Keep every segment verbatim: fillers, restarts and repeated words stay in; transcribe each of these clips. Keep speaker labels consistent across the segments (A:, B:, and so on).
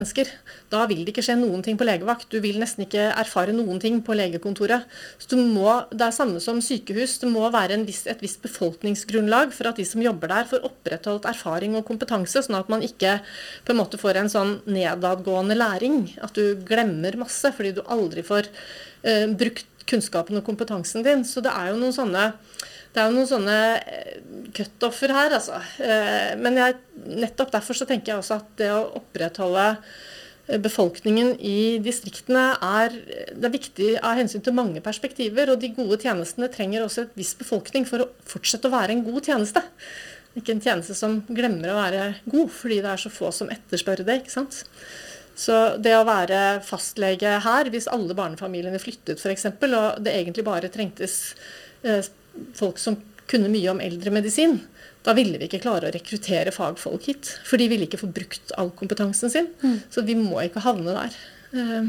A: mennesker. Da vil det ikke skje noen ting på legevakt. Du vil nesten ikke erfare noen ting på legekontoret. Så du må, det er samme som sykehus, det må være en viss, et visst befolkningsgrunnlag for at de som jobber der får opprettholdt erfaring og kompetanse, sånn at man ikke på en måte får en sånn nedadgående læring, at du glemmer masse fordi du aldri får eh, brukt kunnskapen og kompetansen din. Så det er jo noen sånne Det er jo noen sånne cut-offer her, altså. Men jeg, nettopp derfor så tenker jeg også at det å opprettholde befolkningen i distriktene er, det er viktig av hensyn til mange perspektiver, og de gode tjenestene trenger også et viss befolkning for å fortsette å være en god tjeneste. Ikke en tjeneste som glemmer å være god, fordi det er så få som etterspør det, ikke sant? Så det å være fastlege her, hvis alle barnefamiliene flyttet for eksempel, og det egentlig bare trengtes eh, folk som kunne mye om eldremedisin, da ville vi ikke klare å rekruttere fagfolk hit, for de ville ikke få brukt all kompetansen sin. Mm. Så vi må ikke havne der. Uh,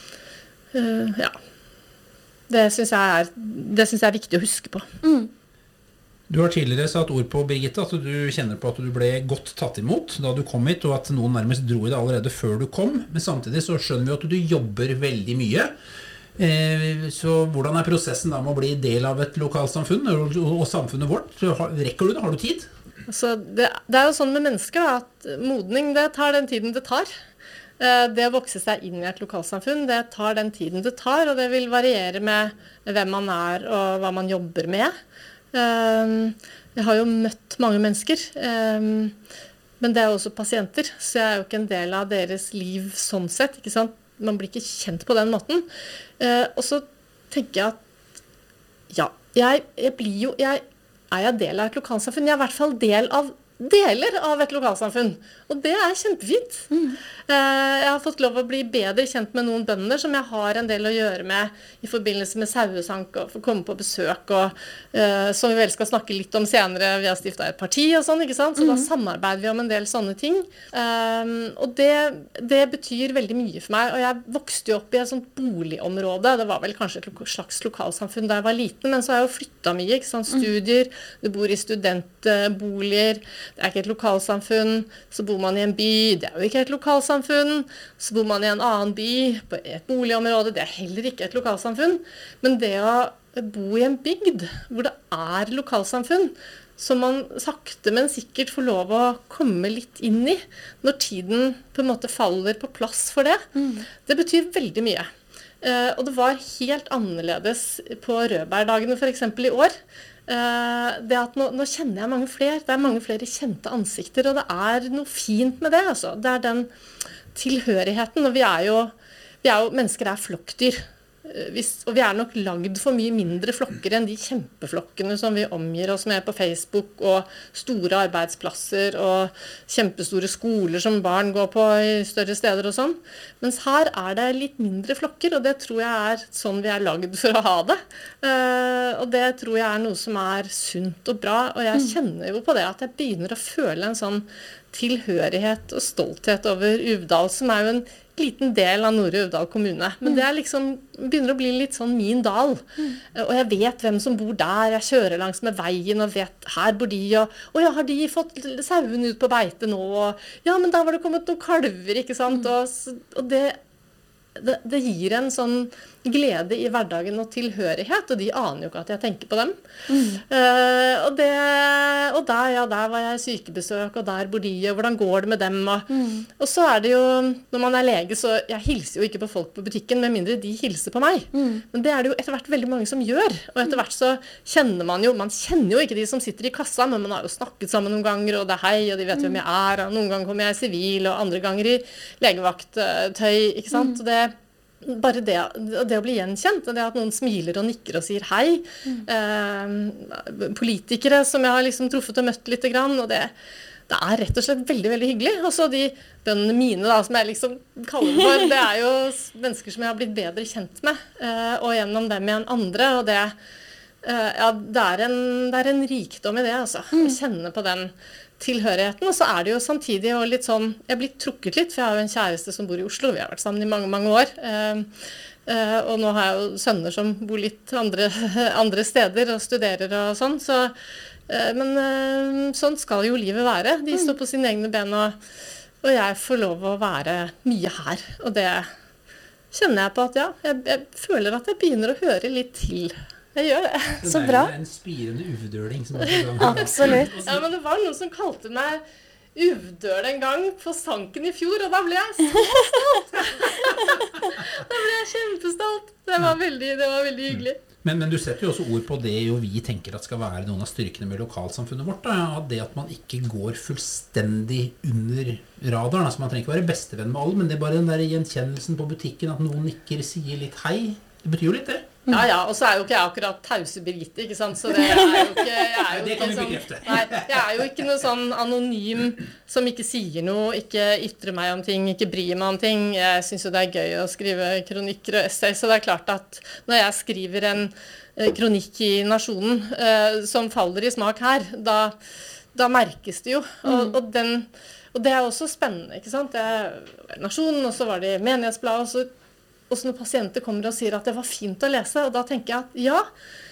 A: uh, ja. Det synes jeg er, det synes jeg er viktig å huske på. Mm.
B: Du har tidligere satt ord på, Birgitte, at du kjenner på at du ble godt tatt imot da du kom hit, og at noen nærmest dro i det allerede før du kom, men samtidig så skjønner vi at du jobber veldig mye. Så hvordan er prosessen da med å bli del av et lokalsamfunn og, og samfunnet vårt? Rekker du det? Har du tid?
A: Altså, det, det er jo sånn med mennesker da, at modning, det tar den tiden det tar. Det å vokse seg inn i et lokalsamfunn, det tar den tiden det tar, og det vil variere med hvem man er og hva man jobber med. Jeg har jo møtt mange mennesker, men det er jo også pasienter, så jeg er jo ikke en del av deres liv sånn sett, ikke sant? Man blir ikke kjent på den måten. Eh, og så tenker jeg at, ja, jeg, jeg blir jo, jeg er jeg del av et lokalsamfunn. Jeg er i hvert fall del av deler av et lokalsamfunn. Og det er kjempefint. Mm. Eh, jeg har fått lov å bli bedre kjent med noen bønder som jeg har en del å gjøre med i forbindelse med sauesank og få komme på besøk, og eh, som vi vel skal snakke litt om senere. Vi har stiftet et parti og sånn, ikke sant? Så mm. da samarbeider vi om en del sånne ting. Um, og det, det betyr veldig mye for meg. Og jeg vokste jo opp i et sånt boligområde. Det var vel kanskje et lo- slags lokalsamfunn da jeg var liten, men så har jeg jo flyttet mye, ikke sant? Studier, du bor i studentboliger, det er ikke et lokalsamfunn, så bor man i en by, det er jo ikke et lokalsamfunn, så bor man i en annen by, på et boligområde, det er heller ikke et lokalsamfunn. Men det å bo i en bygd hvor det er lokalsamfunn, som man sakte, men sikkert får lov å komme litt inn i, når tiden på en måte faller på plass for det, mm. det betyr veldig mye. Uh, og det var helt annerledes på Rødbergdagene for eksempel i år. Uh, det at nå, nå kjenner jeg mange flere, det er mange flere kjente ansikter, og det er noe fint med det, altså. Det er den tilhørigheten, og vi er jo, vi er jo mennesker er flokkdyr. Hvis, og vi er nok lagd for mye mindre flokker enn de kjempeflokkene som vi omgir oss med på Facebook, og store arbeidsplasser og kjempestore skoler som barn går på i større steder og sånn. Mens her er det litt mindre flokker, og det tror jeg er sånn vi er lagd for å ha det. Uh, og det tror jeg er noe som er sunt og bra, og jeg kjenner jo på det at jeg begynner å føle en sånn tilhørighet og stolthet over Uvdal, som er jo en liten del av Nordre Uvdal kommune. Men det er liksom, begynner å bli litt sånn min dal. Mm. Og jeg vet hvem som bor der. Jeg kjører langs med veien og vet, her bor de, og, og ja, har de fått sauen ut på beite nå? Og, ja, men da var det kommet noen kalver, ikke sant? Mm. Og, og det, det, det gir en sånn glede i hverdagen og tilhørighet, og de aner jo ikke at jeg tenker på dem. Mm. Uh, og, det, og der, ja, der var jeg sykebesøk, og der bor de, og hvordan går det med dem? Og, mm. og så er det jo, når man er lege, så jeg hilser jo ikke på folk på butikken, med mindre de hilser på meg. Mm. Men det er det jo etter hvert veldig mange som gjør, og etter hvert så kjenner man jo, man kjenner jo ikke de som sitter i kassa, men man har jo snakket sammen noen ganger, og det er hei, og de vet mm. hvem jeg er, og noen ganger kommer jeg i sivil, og andre ganger i legevakttøy, ikke sant? Mm. Og det bare det, det å bli gjenkjent, og det at noen smiler og nikker og sier hei. Mm. Eh, politikere som jeg har liksom truffet og møtt litt grann, og det, det er rett og slett veldig, veldig hyggelig. Og så de bønnene mine da, som jeg liksom kaller for, det er jo mennesker som jeg har blitt bedre kjent med, eh, og gjennom dem igjen andre, og det, eh, ja, det er, en, det er en rikdom i det, altså, mm. å kjenne på den tilhørigheten, og så er det jo samtidig jo litt sånn, jeg er blitt trukket litt, for jeg har jo en kjæreste som bor i Oslo, vi har vært sammen i mange, mange år, uh, uh, og nå har jeg jo sønner som bor litt andre, andre steder og studerer og sånn, så, uh, men uh, sånn skal jo livet være, de står på sine egne ben og og jeg får lov å være mye her. Og det kjenner jeg på at ja, jeg, jeg føler at jeg begynner å høre litt til. Jeg gjør det.
C: Så bra.
B: Det er en spirende uvdøling. Som er
C: Absolutt.
A: Ja, men det var noen som kalte meg uvdøl en gang på Sanken i fjor, og da ble jeg så stolt. Da ble jeg kjempestolt. Det var veldig, det var veldig hyggelig.
B: Men, men du setter jo også ord på det jo vi tenker at skal være noen av styrkene med lokalsamfunnet vårt. Da. Det at man ikke går fullstendig under radaren. Altså man trenger ikke være bestevenn med alle, men det er bare den der gjenkjennelsen på butikken at noen nikker, sier litt hei. Det betyr jo litt det.
A: Ja, ja, og så er jo ikke jeg akkurat tause Birgitte, ikke sant? Så det er jo ikke, jeg er jo
B: Det kan
A: ikke
B: vi
A: sånn,
B: bekrefte.
A: nei, jeg er jo ikke noe sånn anonym som ikke sier noe, ikke ytrer meg om ting, ikke bryr meg om ting. Jeg synes jo det er gøy å skrive kronikker og essay, så det er klart at når jeg skriver en eh, kronikk i Nasjonen eh, som faller i smak her, da, da merkes det jo. Og, og, den, og det er også spennende, ikke sant? Det er Nasjonen, og så var det Menighetsbladet, og så også når pasienter kommer og sier at det var fint å lese, og da tenker jeg at ja.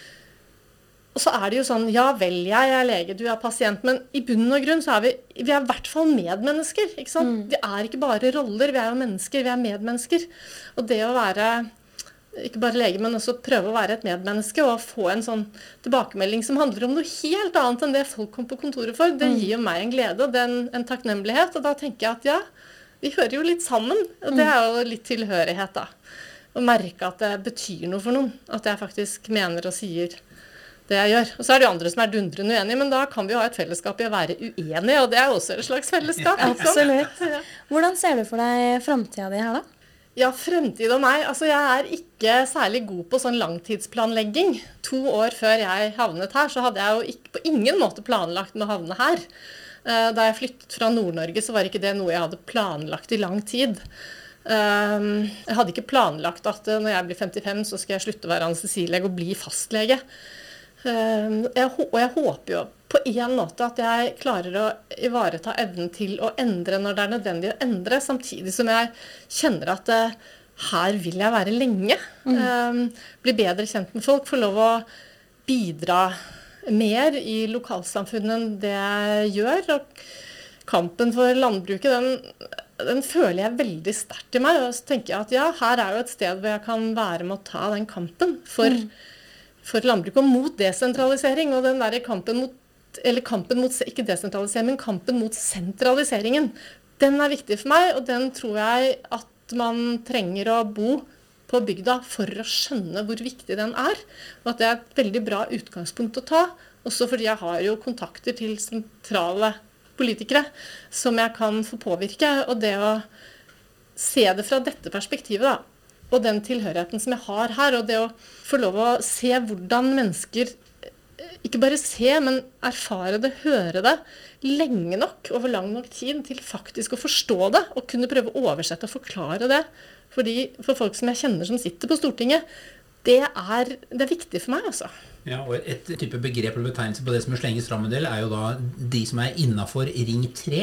A: Og så er det jo sånn, ja vel, jeg er lege, du er pasient, men i bunn og grunn så er vi, vi er i hvert fall medmennesker, ikke sant? Mm. Vi er ikke bare roller, vi er jo mennesker, vi er medmennesker. Og det å være, ikke bare lege, men også prøve å være et medmenneske, og få en sånn tilbakemelding som handler om noe helt annet enn det folk kom på kontoret for, det gir jo meg en glede, og det er en, en takknemlighet, og da tenker jeg at ja, vi hører jo litt sammen, og det er jo litt tilhørighet da. Å merke at det betyr noe for noen, at jeg faktisk mener og sier det jeg gjør. Og så er det jo andre som er dundrende uenige, men da kan vi jo ha et fellesskap i å være uenige, og det er også et slags fellesskap.
C: Absolutt. Hvordan ser du for deg fremtiden din her da?
A: Ja, fremtid og meg. Altså, jeg er ikke særlig god på sånn langtidsplanlegging. To år før jeg havnet her, så hadde jeg jo ikke, på ingen måte planlagt med å havne her. Da jeg flyttet fra Nord-Norge, så var ikke det noe jeg hadde planlagt i lang tid. Jeg hadde ikke planlagt at når jeg blir femtifem, så skal jeg slutte å være anestesilege og bli fastlege. Og jeg håper jo på en måte at jeg klarer å ivareta evnen til å endre når det er nødvendig å endre, samtidig som jeg kjenner at her vil jeg være lenge. Mm. Bli bedre kjent med folk, få lov å bidra mer i lokalsamfunnet enn det jeg gjør, og kampen for landbruket, den, den føler jeg veldig sterkt i meg, og så tenker jeg at ja, her er jo et sted hvor jeg kan være med å ta den kampen for, mm. for landbruket, og mot desentralisering, og den der kampen mot, eller kampen mot, ikke desentralisering, men kampen mot sentraliseringen, den er viktig for meg, og den tror jeg at man trenger å bo på bygda for å skjønne hvor viktig den er, og at det er et veldig bra utgangspunkt å ta, også fordi jeg har jo kontakter til sentrale politikere som jeg kan få påvirke, og det å se det fra dette perspektivet da, og den tilhørigheten som jeg har her, og det å få lov å se hvordan mennesker, ikke bare se, men erfare det, høre det, lenge nok, over lang nok tid, til faktisk å forstå det, og kunne prøve å oversette og forklare det. Fordi for folk som jeg kjenner som sitter på Stortinget, det er, det er viktig for meg, altså.
B: Ja, og et type begrep eller betegnelse på det som slenges fram en del, er jo da de som er innenfor ring tre.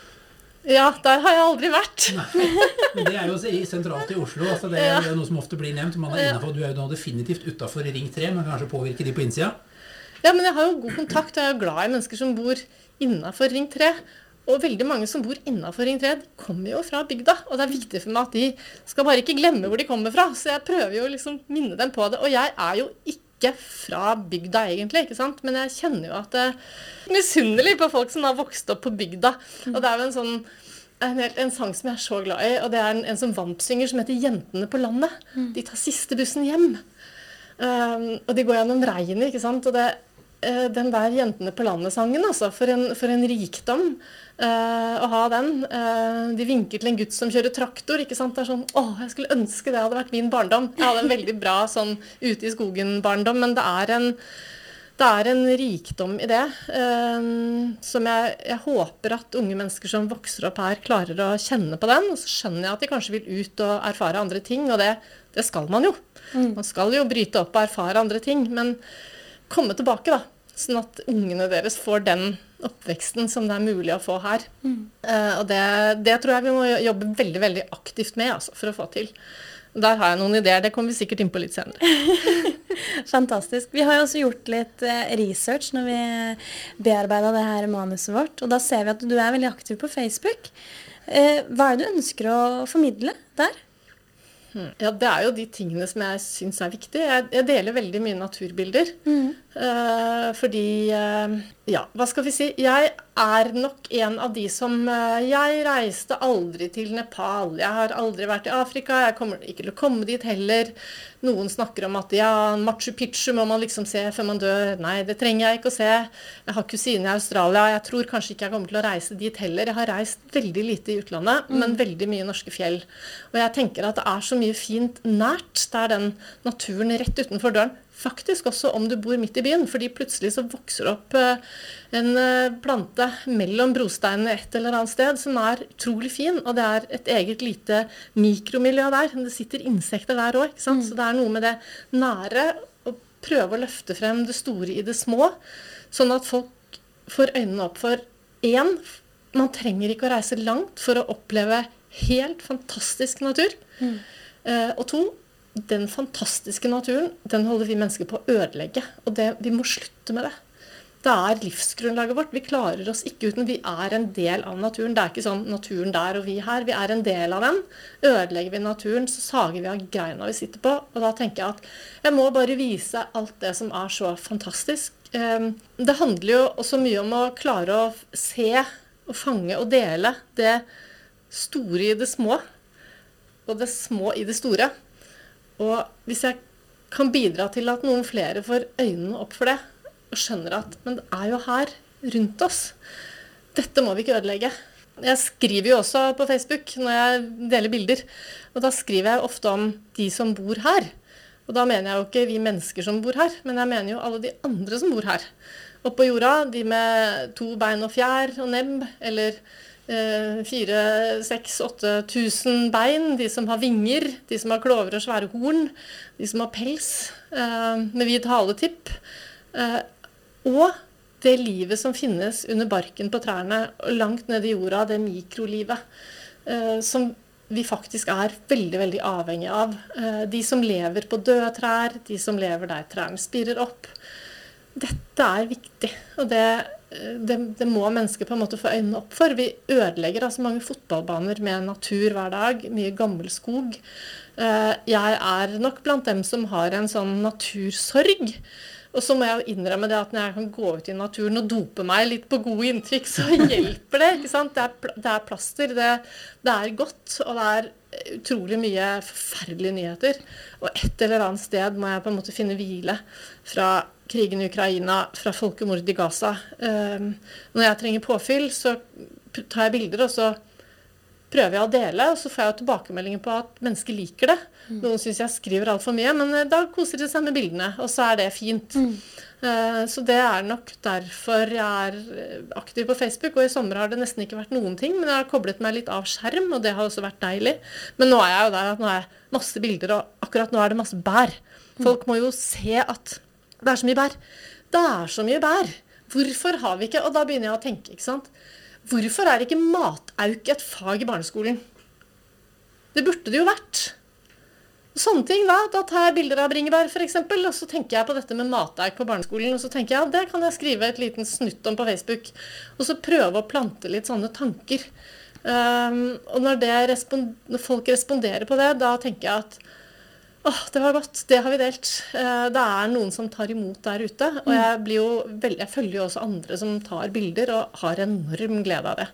A: Ja, der har jeg aldri vært.
B: Nei, men det er jo sentralt i Oslo, altså det er jo noe som ofte blir nevnt. Man er innenfor, du er jo da definitivt utenfor ring tre, men kanskje påvirker de på innsida?
A: Ja, men jeg har jo god kontakt, og jeg er jo glad i mennesker som bor innenfor ring tre. Og veldig mange som bor innenfor ring tre, de kommer jo fra bygda, og det er viktig for meg at de skal bare ikke glemme hvor de kommer fra, så jeg prøver jo liksom minne dem på det, og jeg er jo ikke fra bygda egentlig, ikke sant, men jeg kjenner jo at det er misunnelig på folk som har vokst opp på bygda, og det er jo en sånn, en, en sang som jeg er så glad i, og det er en, en som vampsynger som heter Jentene på landet, de tar siste bussen hjem, um, og de går gjennom regnet, ikke sant, og det den der Jentene på landet-sangen, altså, for en, for en rikdom uh, å ha den. Uh, de vinker til en gutt som kjører traktor, ikke sant? Det er sånn, åh, jeg skulle ønske det hadde vært min barndom. Jeg hadde en veldig bra sånn ute i skogen barndom, men det er en, det er en rikdom i det, uh, som jeg, jeg håper at unge mennesker som vokser opp her klarer å kjenne på den, og så skjønner jeg at de kanskje vil ut og erfare andre ting, og det, det skal man jo. Mm. Man skal jo bryte opp og erfare andre ting, men komme tilbake da, sånn at ungene deres får den oppveksten som det er mulig å få her. Mm. Uh, og det, det tror jeg vi må jobbe veldig, veldig aktivt med altså, for å få til. Der har jeg noen ideer, det kommer vi sikkert inn på litt senere.
C: Fantastisk. Vi har jo også gjort litt research når vi bearbeidet det her manuset vårt, og da ser vi at du er veldig aktiv på Facebook. Eh, hva er det du ønsker å formidle der?
A: Ja, det er jo de tingene som jeg synes er viktige. Jeg, jeg deler veldig mye naturbilder. Mm. Uh, fordi, uh, ja, hva skal vi si? Jeg er nok en av de som, uh, jeg reiste aldri til Nepal. Jeg har aldri vært i Afrika. Jeg kommer ikke til å komme dit heller. Noen snakker om at, ja, Machu Picchu må man liksom se før man dør. Nei, det trenger jeg ikke å se. Jeg har kusine i Australia. Jeg tror kanskje ikke jeg kommer til å reise dit heller. Jeg har reist veldig lite i utlandet, mm. men veldig mye norske fjell. Og jeg tenker at det er så mye fint nært. Det er den naturen rett utenfor døren. Faktisk også om du bor midt i byen, fordi plutselig så vokser det opp en plante mellom brosteinene et eller annet sted som er utrolig fin, og det er et eget lite mikromiljø der. Det sitter insekter der også, ikke sant? Mm. Så det er noe med det nære, å prøve å løfte frem det store i det små, sånn at folk får øynene opp for en, man trenger ikke å reise langt for å oppleve helt fantastisk natur, mm. uh, og to, den fantastiske naturen, den holder vi mennesker på å ødelegge, og det, vi må slutte med det. Det er livsgrunnlaget vårt, vi klarer oss ikke uten, vi er en del av naturen. Det er ikke sånn naturen der og vi her, vi er en del av den. Ødelegger vi naturen, så sager vi av greina vi sitter på, og da tenker jeg at jeg må bare vise alt det som er så fantastisk. Det handler jo også mye om å klare å se og fange og dele det store i det små, og det små i det store. Og hvis jeg kan bidra til at noen flere får øynene opp for det, og skjønner at, men det er jo her rundt oss. Dette må vi ikke ødelegge. Jeg skriver jo også på Facebook når jeg deler bilder, og da skriver jeg ofte om de som bor her. Og da mener jeg jo ikke vi mennesker som bor her, men jeg mener jo alle de andre som bor her. Oppe på jorda, de med to bein og fjær og nebb, eller fire, seks, åtte tusen bein, de som har vinger, de som har klover og svære horn, de som har pels med vid haletipp, og det livet som finnes under barken på trærne, og langt ned i jorda, det mikrolivet, som vi faktisk er veldig, veldig avhengig av. De som lever på døde trær, de som lever der trærne spirer opp. Dette er viktig, og det Det, det må mennesker på en måte få øynene opp for. Vi ødelegger altså mange fotballbaner med natur hver dag, mye gammel skog. Jeg er nok blant dem som har en sånn natursorg. Og så må jeg jo innrømme det at når jeg kan gå ut i naturen og dope meg litt på gode inntrykk, så hjelper det, ikke sant? Det er, det er plaster, det, det er godt, og det er utrolig mye forferdelige nyheter. Og et eller annet sted må jeg på en måte finne hvile fra krigen i Ukraina, fra folkemord i Gaza. Um, når jeg trenger påfyll, så tar jeg bilder, og så prøver jeg å dele, og så får jeg tilbakemeldinger på at mennesker liker det. Noen synes jeg skriver alt for mye, men da koser de seg med bildene, og så er det fint. Mm. Uh, så det er nok derfor jeg er aktiv på Facebook, og i sommer har det nesten ikke vært noen ting, men jeg har koblet meg litt av skjerm, og det har også vært deilig. Men nå er jeg jo der at nå er masse bilder, og akkurat nå er det masse bær. Folk må jo se at det er så mye bær. Det er så mye bær. Hvorfor har vi ikke, og da begynner jeg å tenke, ikke sant? Hvorfor er ikke matauk et fag i barneskolen? Det burde det jo vært. Sånne ting da, da tar jeg bilder av bringebær for eksempel, og så tenker jeg på dette med matauk på barneskolen, og så tenker jeg, ja, det kan jeg skrive et liten snutt om på Facebook, og så prøve å plante litt sånne tanker. Um, og når, det respond- når folk responderer på det, da tenker jeg at åh, det var godt, det har vi delt. Det er noen som tar imot der ute, og jeg, blir jo veld- jeg følger jo også andre som tar bilder og har enorm glede av det.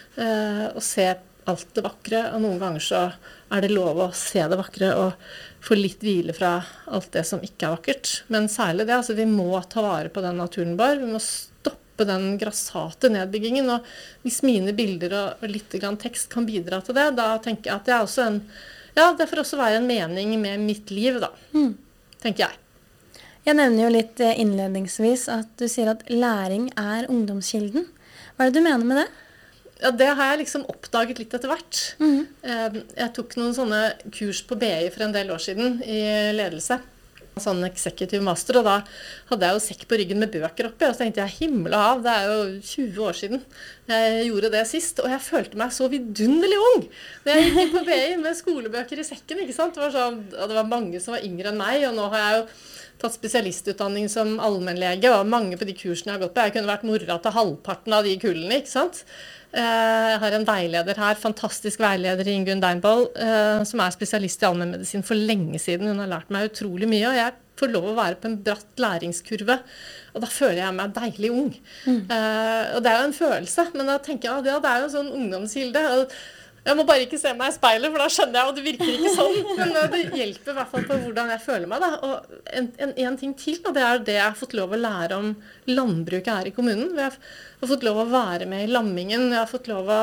A: Å se alt det vakre, og noen ganger så er det lov å se det vakre og få litt hvile fra alt det som ikke er vakkert. Men særlig det, altså vi må ta vare på den naturen vår, vi må stoppe den grassate nedbyggingen, og hvis mine bilder og litt grann tekst kan bidra til det, da tenker jeg at det er også en Ja, det får også være en mening med mitt liv, da, mm. tenker jeg.
C: Jeg nevner jo litt innledningsvis at du sier at læring er ungdomskilden. Hva er det du mener med det?
A: Ja, det har jeg liksom oppdaget litt etter hvert. Mm. Jeg tok noen sånne kurs på B I for en del år siden i ledelse. Sånn executive master, og da hadde jeg jo sekk på ryggen med bøker oppi, og så tenkte jeg, himmel og hav, det er jo tjue år siden jeg gjorde det sist, og jeg følte meg så vidunderlig ung. Når jeg gikk på B I med skolebøker i sekken, ikke sant? Det var, sånn, det var mange som var yngre enn meg, og nå har jeg jo tatt spesialistutdanning som allmennlege, og mange på de kursene jeg har gått på, jeg kunne vært mora til halvparten av de kullene, ikke sant? Jeg har en veileder her, fantastisk veileder Ingunn Deinboll, som er spesialist i allmennmedisin for lenge siden. Hun har lært meg utrolig mye, og jeg får lov å være på en bratt læringskurve. Og da føler jeg meg deilig ung. Mm. Og det er jo en følelse, men da tenker jeg at ja, det er jo en sånn ungdomskilde. Og jeg må bare ikke se meg i speilet, for da skjønner jeg, og det virker ikke sånn. Men det hjelper i hvert fall på hvordan jeg føler meg da. Og en, en, en ting til, og det er det jeg har fått lov å lære om landbruket her i kommunen. Jeg har fått lov å være med i lammingen, jeg har fått lov å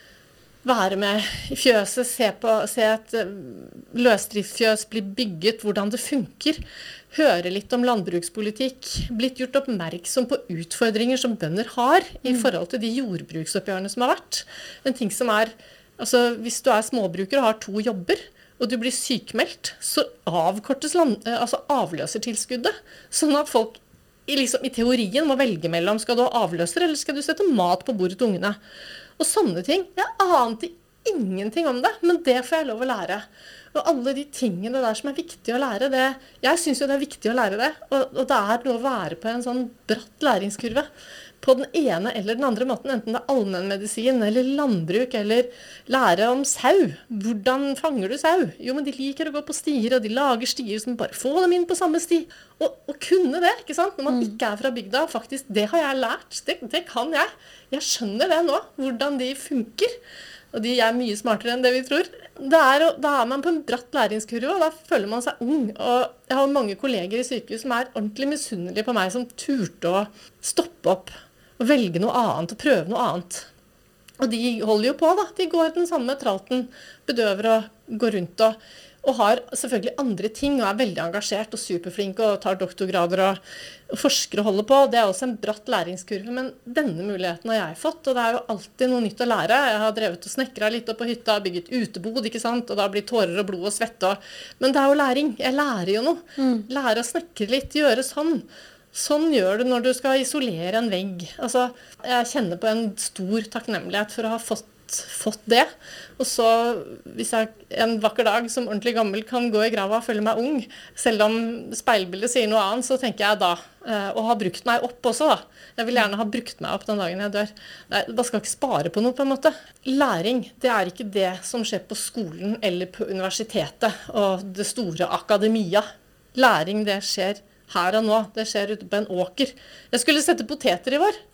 A: være med i fjøset, se, på, se et løsdriftsfjøs bli bygget, hvordan det funker. Høre litt om landbrukspolitikk, blitt gjort oppmerksom på utfordringer som bønder har i forhold til de jordbruksoppgjørene som har vært. En ting som er, altså hvis du er småbruker og har to jobber, og du blir sykmeldt, så avkortes land, altså avløsertilskuddet, sånn at folk i, liksom, i teorien må velge mellom, skal du ha avløser, eller skal du sette mat på bordet til ungene? Og sånne ting, jeg ante ingenting om det, men det får jeg lov å lære. Og alle de tingene der som er viktige å lære, det, jeg synes jo det er viktig å lære det, og, og det er noe å være på en sånn bratt læringskurve, på den ene eller den andre måten, enten det er allmennmedisin, eller landbruk, eller lære om sau. Hvordan fanger du sau? Jo, men de liker å gå på stier, og de lager stier som bare får dem inn på samme sti. Og, og kunne det, ikke sant? Når man ikke er fra bygda, faktisk, det har jeg lært, det, det kan jeg. Jeg skjønner det nå, hvordan de funker. Og de er mye smartere enn det vi tror. Det er, da er man på en bratt læringskurve, og da føler man seg ung. Og jeg har mange kolleger i sykehus som er ordentlig misunnelige på meg, som turte å stoppe opp og velge noe annet, og prøve noe annet. Og de holder jo på da, de går den samme tralten, bedøver og går rundt og, og har selvfølgelig andre ting, og er veldig engasjert og superflinke, og tar doktorgrader og, og forsker og holder på. Det er også en bratt læringskurve, men denne muligheten har jeg fått, og det er jo alltid noe nytt å lære. Jeg har drevet og snekret litt opp på hytta, bygget utebod, ikke sant, og da blir tårer og blod og svette. Og, men det er jo læring, jeg lærer jo noe. Mm. Lære å snekre litt, gjøre sånn. Sånn gjør du når du skal isolere en vegg. Altså, jeg kjenner på en stor takknemlighet for å ha fått, fått det. Og så, hvis jeg en vakker dag som ordentlig gammel kan gå i grava og føle meg ung, selv om speilbildet sier noe annet, så tenker jeg da, og har brukt meg opp også da. Jeg vil gjerne ha brukt meg opp den dagen jeg dør. Man skal ikke spare på noe på en måte. Læring, det er ikke det som skjer på skolen eller på universitetet og det store akademia. Læring, det skjer her og nå. Det skjer ute på en åker. Jeg skulle sette poteter i vår.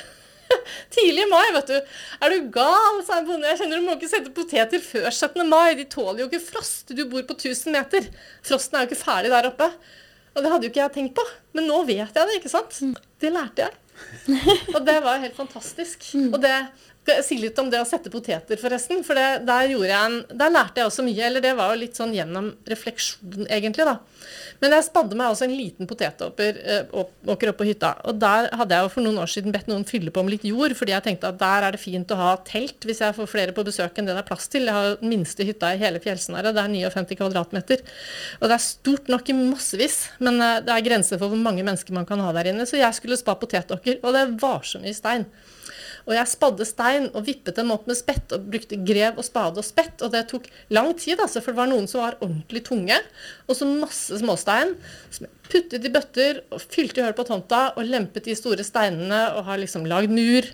A: Tidlig i mai, vet du. Er du gal, sa en bonde. Jeg kjenner du må ikke sette poteter før syttende mai. De tåler jo ikke frost. Du bor på tusen meter. Frosten er jo ikke ferdig der oppe. Og det hadde jo ikke jeg tenkt på. Men nå vet jeg det, ikke sant? Det lærte jeg. Og det var helt fantastisk. Og det, det sier litt om det å sette poteter forresten. For det, der, gjorde jeg en, der lærte jeg også mye. Eller det var jo litt sånn gjennom refleksjon egentlig da. Men jeg spadde meg også en liten potetåker opp på hytta, og der hadde jeg jo for noen år siden bedt noen fylle på med litt jord, fordi jeg tenkte at der er det fint å ha telt hvis jeg får flere på besøk enn det det er plass til. Jeg har den minste hytta i hele Fjellsnæret, det er femtini kvadratmeter, og det er stort nok i massevis, men det er grenser for hvor mange mennesker man kan ha der inne, så jeg skulle spa potetåker, og det var så mye stein. Og jeg spadde stein og vippet dem opp med spett og brukte grev og spade og spett. Og det tok lang tid, altså, for det var noen som var ordentlig tunge. Og så masse småstein som jeg puttet i bøtter og fylte i høl på tomta og lempet de store steinene og har liksom lagd mur.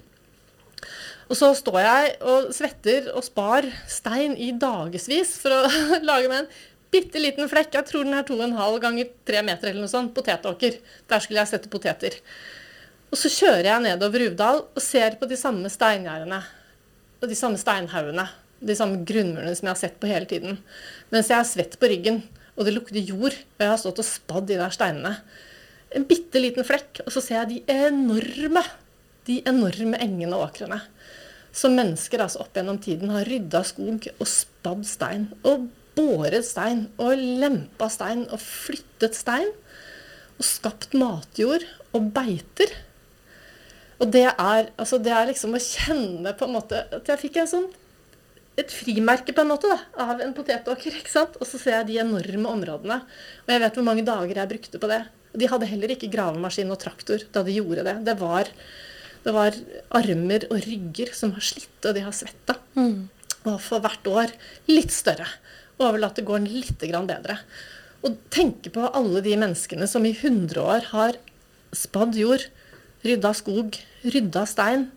A: Og så står jeg og svetter og spar stein i dagesvis for å lage med en bitteliten flekk. Jeg tror den er to og en halv ganger tre meter eller noe sånt, potetåker. Der skulle jeg sette poteter. Og så kjører jeg nedover Uvdal og ser på de samme steingjerdene, og de samme steinhaugene, de samme grunnmurene som jeg har sett på hele tiden. Mens jeg er svett på ryggen, og det lukter jord, og jeg har stått og spadd de der steinene. En bitteliten flekk, og så ser jeg de enorme, de enorme engene og åkrene. Som mennesker altså opp gjennom tiden har ryddet skog og spadd stein, og båret stein, og lempet stein, og flyttet stein, og skapt matjord og beiter. Og det er, altså det er liksom å kjenne på en måte, at jeg fikk en sånn, et frimerke på en måte da, av en potetåker, ikke sant? Og så ser jeg de enorme områdene, og jeg vet hvor mange dager jeg brukte på det. De hadde heller ikke gravemaskin og traktor da de gjorde det. Det var, det var armer og rygger som har slitt, og de har svettet. Mm. Og for hvert år litt større, og overlatt det går litt grann bedre. Og tenke på alle de menneskene som i hundre år har spadd jord, rydda skog, rydda stein,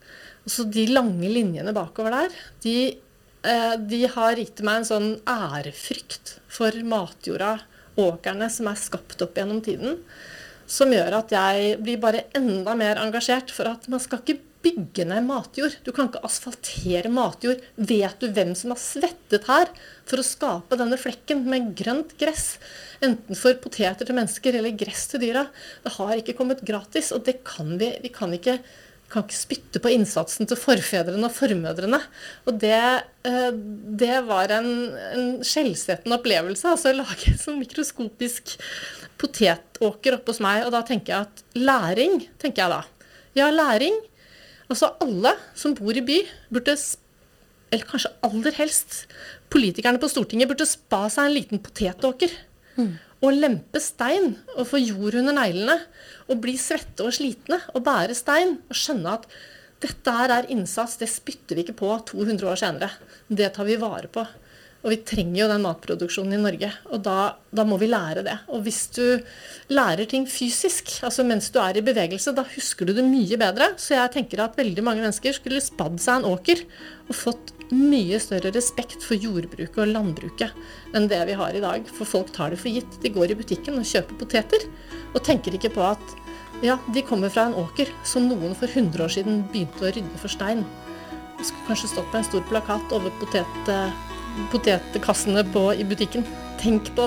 A: Og så de lange linjene bakover der, de, eh, de har gitt meg en sånn ærefrykt for matjorda, åkerne som er skapt opp gjennom tiden, som gjør at jeg blir bare enda mer engasjert for at man skal ikke bygge ned matjord. Du kan ikke asfaltere matjord. Vet du hvem som har svettet her for å skape denne flekken med grønt gress? Enten for poteter til mennesker eller gress til dyra. Det har ikke kommet gratis, og det kan vi, vi kan ikke, kan ikke spytte på innsatsen til forfedrene og formødrene. Og det, det var en, en skjellsettende opplevelse, altså å lage en sånn mikroskopisk potetåker oppe hos meg, og da tenker jeg at læring, tenker jeg da. Ja, læring. Altså alle som bor i by burde, eller kanskje aller helst, politikerne på Stortinget burde spa seg en liten potetåker. Mm. Og lempe stein, og få jord under neglene, og bli svette og slitne, og bære stein, og skjønne at dette her er innsats, det spytter vi ikke på to hundre år senere. Det tar vi vare på. Og vi trenger jo den matproduksjonen i Norge, og da, da må vi lære det. Og hvis du lærer ting fysisk, altså mens du er i bevegelse, da husker du det mye bedre. Så jeg tenker at veldig mange mennesker skulle spadd seg en åker og fått mye større respekt for jordbruket og landbruket enn det vi har i dag. For folk tar det for gitt. De går i butikken og kjøper poteter, og tenker ikke på at ja, de kommer fra en åker som noen for hundre år siden begynte å rydde for stein. Det skulle kanskje stått på en stor plakat over potet... potetkassene på, i butikken. Tenk på